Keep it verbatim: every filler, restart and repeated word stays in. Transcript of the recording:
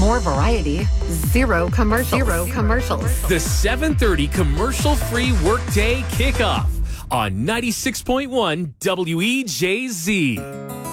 More variety, zero commercials. Zero commercials. The seven thirty commercial-free workday kickoff on ninety-six point one W E J Z.